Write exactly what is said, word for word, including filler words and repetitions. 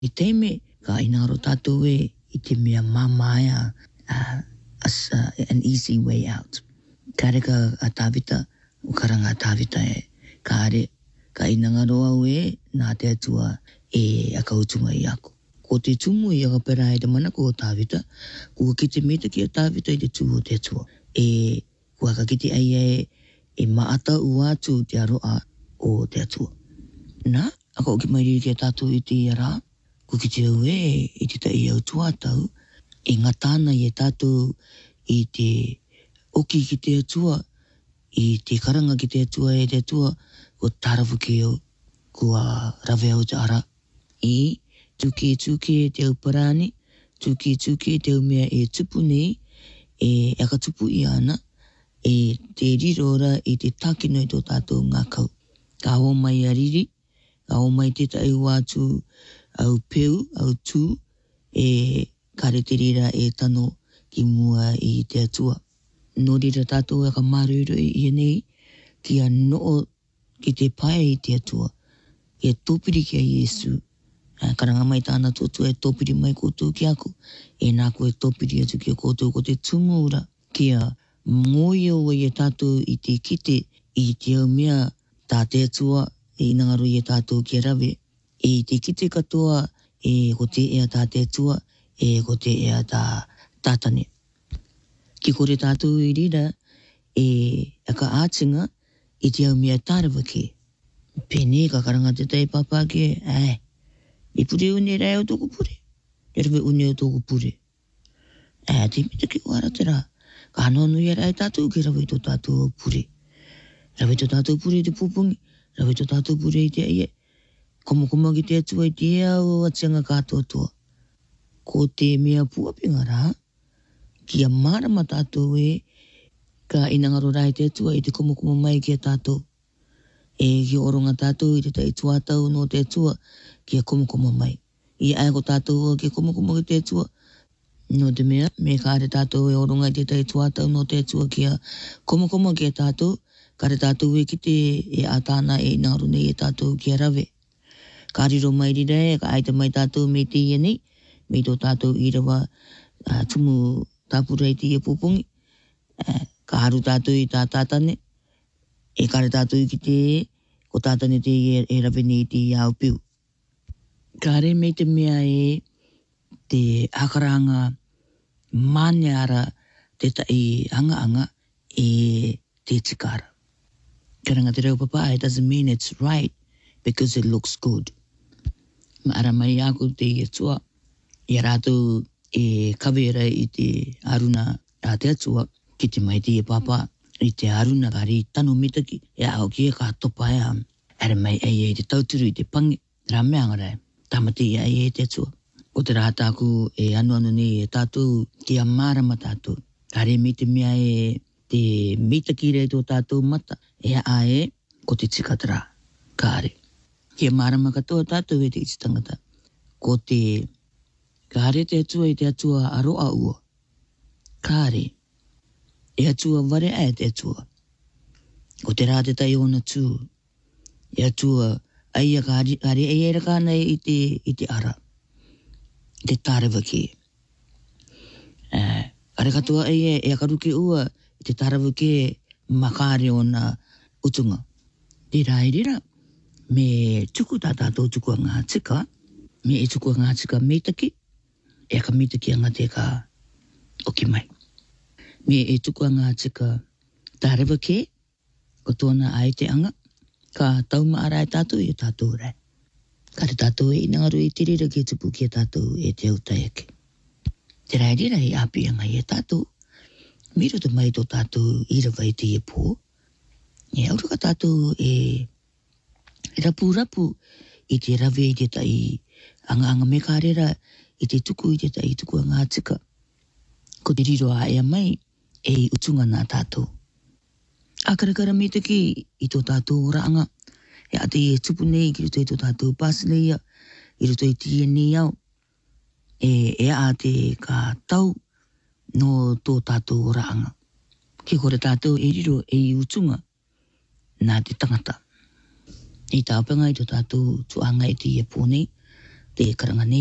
I teime ka inaro tātou e i te mea mamaia uh, as uh, an easy way out. Ka reka a tāwita o karanga a tāwita e kāre ka inangaro au e nā te atua e akautunga i ako. Ko te tumu i aga pera e te manako o tāwita, kua ki te meta ki a tāwita i te tū o te atua. E kua ka kiti ai e e maata uatu te aroa o te atua. Nā, ako o ki mairi ki a tātou i te iara, ko ki te au e, i te tai au tuatau, e ngatana i e tātou i te oki ki te atua, i te karanga ki te atua e te atua, ko tarawu ki au, kua rawe au te ara. I tuki tuki e te au parani, tuki tuki e te au mea e tupu nei, e aka tupu i ana, e te rirora i te takino i tō tātou ngā kau. Ka o mai a riri, ka o mai te tai wātu, au peu, au tū, e kare te rira e tano ki mua i te atua. No rira tātou e ka maruru i nei, ki a noo ki te pae i te atua, e tōpiri ki a Iesu. Karanga mai tāna tōtua e tōpiri mai koutou ki ako, e nā koe tōpiri atu ki a koutou ko te tumuura, ki a ngoio e tātou i te kite i te au mea tā te atua, e inangaro i e tātou ki a rawe, e te kite katoa e ko te ea tā te atua, e ko te ea tā tātane. Ki kore tātou i rira, e aka ātinga i te au mea tārawake. Pene ka karanga te tai papa ke, ai, i pure une rai o tōku pure. E rawe une o tōku pure. Ai, te mita ki o ara te rā. Ka hano nui e rai tātou ki rawe tō tātou o pure. Rawe tō tātou pure i te pupungi, rawe tō tātou pure i te aie. Komo komo ki te atua i te ea o atianga kātua toa. Ko te mea puapinga rā, ki a marama tātou e, ka inangaro rai te atua i te komo komo mai ki a tātou. E ki oronga tātou i te tai tuatau no te atua ki a komo komo mai. I ai ko tātou ki a komo komo ki te atua. No te mea, me kāre tātou e oronga i te tai tuatau no te atua ki a komo komo ki a tātou. Kāre tātou e ki te e ātāna e inangaro nei e tātou ki a rawe. Ka riro mai rira e, ka aita mai tātou me te ia nei, me tō tātou i rawa uh, tumu tāpura i te ia pupungi, uh, ka haru tātou i tā tātane, e kare tātou i ki te e, ko tātane te ia e rawe nei te ia au piu. Ka re me te mea e te hakaranga maniara te tai anga anga e te tikara. Karanga te reo papa, it doesn't mean it's right because it looks good. Maara mai ako te i atua, i rātou e kawera i te aruna a te atua, ki te mai te i papa, i te aruna kari tano mitaki, e au ki e ka topa e am. Ara mai ei e te tauturu i te pangi, rā mea ngarai, tamati e ei e te atua. O te rātāku e anu anu nei e tātou, ki a marama tātou. Kare me te mea e te mitaki rei tō tātou mata, e a e ko te tikatara, kāre. Ki a marama katoa tātou e te iti tangata. Ko te kāre te atua i te atua aroa ua. Kāre, e atua ware ai te atua. Ko te rā te tai ona tū. E atua aia kāre, kāre e eira kāna i te, i te ara. Te tārewa ki. Uh, kare katoa e e akaruki ua i te tārewa ki makare o na utunga. Te rāirira. Me tuku tā tātou tuku a ngā tika, me e tuku a ngā tika meitaki, e aka meitaki a ngā te ka oki mai. Me e tuku a ngā tika tā rewa ke, ko tōna ai te anga, ka tauma arai tātou i tātou rai. Ka te tātou e inangaru i te rira ki tupu ki a tātou e te autai ake. Te rai rira i api anga i a tātou, miro te mai tō tātou i rawa i te e pō, e auru ka tātou e rapu rapu i te rawe i te tai anga anga me kārera i te tuku i te tai tuku a ngā tika. Ko te riro a ea mai e utunga nā tātou. A karakara me te ki i tō tātou ranga. E ate e tupu nei ki ruto i tō tātou pāsileia, i ruto i tia nei au. E, e a te ka tau no tō tātou ranga. Ki kore tātou e riro e utunga nā te tangata. I tāpanga i tō tātou tuanga i te ia pōnei, te karanga